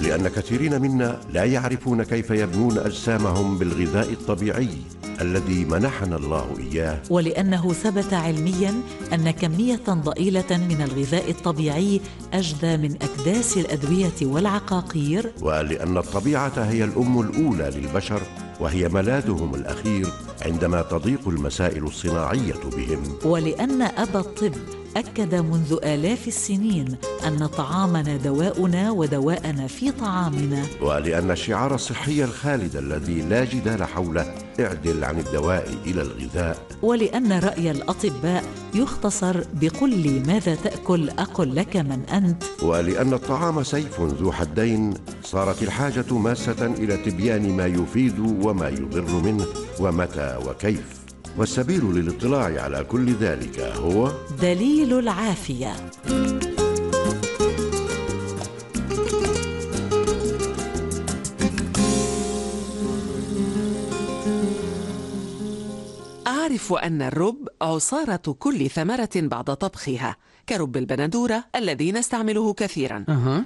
لأن كثيرين منا لا يعرفون كيف يبنون أجسامهم بالغذاء الطبيعي الذي منحنا الله إياه، ولأنه ثبت علمياً أن كمية ضئيلة من الغذاء الطبيعي أجدى من أكداس الأدوية والعقاقير، ولأن الطبيعة هي الأم الأولى للبشر وهي ملاذهم الأخير عندما تضيق المسائل الصناعية بهم، ولأن أبا الطب أكد منذ آلاف السنين أن طعامنا دواؤنا ودواءنا في طعامنا، ولأن الشعار الصحي الخالد الذي لا جدال حوله اعدل عن الدواء إلى الغذاء، ولأن رأي الأطباء يختصر بقل لي ماذا تأكل أقل لك من أنت، ولأن الطعام سيف ذو حدين صارت الحاجة ماسة إلى تبيان ما يفيد وما يضر منه ومتى وكيف. والسبيل للاطلاع على كل ذلك هو دليل العافية. أعرف أن الرب عصارة كل ثمرة بعد طبخها، كرب البندورة الذي نستعمله كثيرا.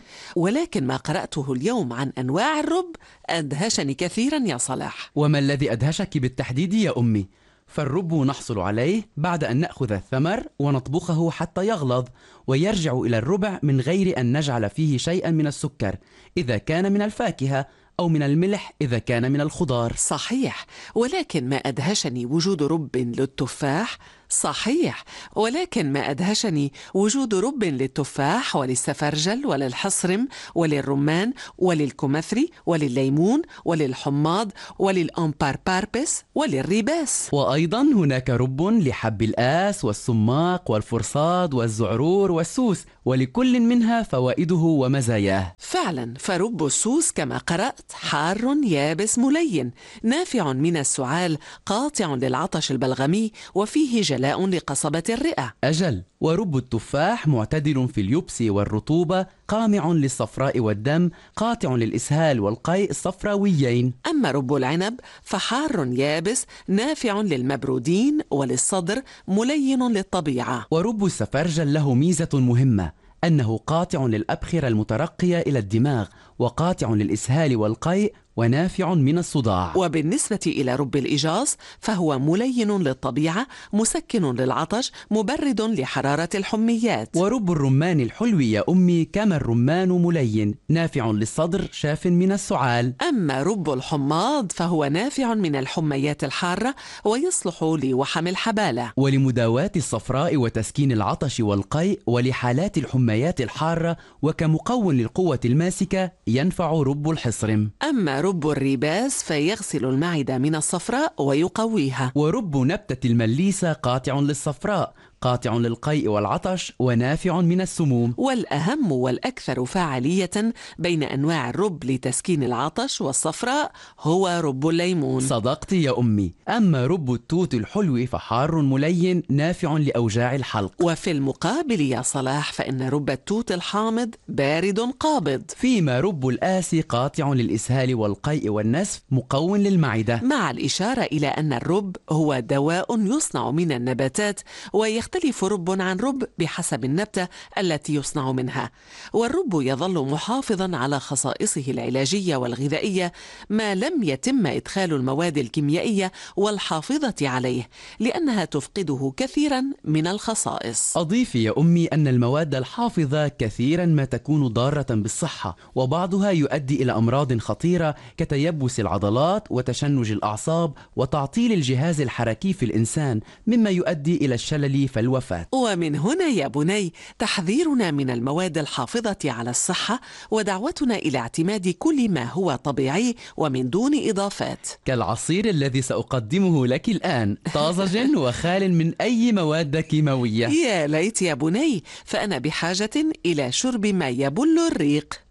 ولكن ما قرأته اليوم عن أنواع الرب أدهشني كثيرا يا صلاح. وما الذي أدهشك بالتحديد يا أمي؟ فالرب نحصل عليه بعد أن نأخذ الثمر ونطبخه حتى يغلظ ويرجع إلى الربع من غير أن نجعل فيه شيئا من السكر إذا كان من الفاكهة أو من الملح إذا كان من الخضار. صحيح، ولكن ما أدهشني وجود رب للتفاح. صحيح، ولكن ما أدهشني وجود رب للتفاح وللسفرجل وللحصرم وللرمان وللكمثري وللليمون وللحماض وللأمبارباربس وللريباس. وأيضا هناك رب لحب الآس والسماق والفرصاد والزعرور والسوس، ولكل منها فوائده ومزاياه. فعلا، فرب السوس كما قرأت حار يابس ملين نافع من السعال قاطع للعطش البلغمي وفيه جلاء لقصبة الرئة. أجل، ورب التفاح معتدل في اليبس والرطوبة قامع للصفراء والدم قاطع للإسهال والقيء الصفراويين. أما رب العنب فحار يابس نافع للمبرودين وللصدر ملين للطبيعة. ورب السفرجل له ميزة مهمة، أنه قاطع للأبخرة المترقية إلى الدماغ وقاطع للإسهال والقيء ونافع من الصداع. وبالنسبة إلى رب الإجاص فهو ملين للطبيعة مسكن للعطش مبرد لحرارة الحميات. ورب الرمان الحلو يا أمي كما الرمان ملين نافع للصدر شاف من السعال. أما رب الحماض فهو نافع من الحميات الحارة ويصلح لوحم الحبالة ولمداواة الصفراء وتسكين العطش والقيء ولحالات الحميات الحارة، وكمقوٍ للقوة الماسكة ينفع رب الحصرم. أما رب الريباس فيغسل المعدة من الصفراء ويقويها. ورب نبتة المليسة قاطع للصفراء قاطع للقيء والعطش ونافع من السموم. والأهم والأكثر فاعلية بين أنواع الرب لتسكين العطش والصفراء هو رب الليمون. صدقت يا أمي. أما رب التوت الحلو فحار ملين نافع لأوجاع الحلق. وفي المقابل يا صلاح فإن رب التوت الحامض بارد قابض، فيما رب الآس قاطع للإسهال والقيء والنسف مقوٍ للمعدة، مع الإشارة إلى أن الرب هو دواء يصنع من النباتات ويختلف رب عن رب بحسب النبتة التي يصنع منها. والرب يظل محافظا على خصائصه العلاجية والغذائية ما لم يتم إدخال المواد الكيميائية والحافظة عليه، لأنها تفقده كثيرا من الخصائص. أضيف يا أمي أن المواد الحافظة كثيرا ما تكون ضارة بالصحة، وبعضها يؤدي إلى أمراض خطيرة كتيبس العضلات وتشنج الأعصاب وتعطيل الجهاز الحركي في الإنسان، مما يؤدي إلى الشلل فالوفاة. ومن هنا يا بني تحذيرنا من المواد الحافظة على الصحة ودعوتنا إلى اعتماد كل ما هو طبيعي ومن دون إضافات، كالعصير الذي سأقدمه لك الآن طازج وخال من أي مواد كيماوية. يا ليت يا بني، فأنا بحاجة إلى شرب ما يبل الريق.